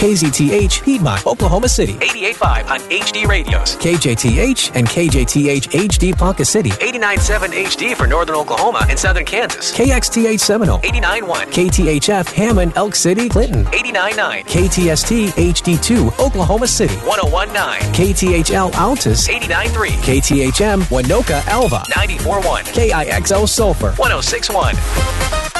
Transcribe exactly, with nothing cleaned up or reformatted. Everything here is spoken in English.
K Z T H, Piedmont, Oklahoma City. eighty-eight point five on H D radios. K J T H and K J T H H D Ponca City. eighty-nine point seven H D for northern Oklahoma and southern Kansas. K X T H Seminole. eighty-nine point one. K T H F Hammond, Elk City, Clinton. eighty-nine point nine. K T S T H D two, Oklahoma City. one oh one point nine. K T H L Altus. eighty-nine point three. K T H M Winoka Alva. ninety-four point one. K I X L Sulphur. one oh six point one.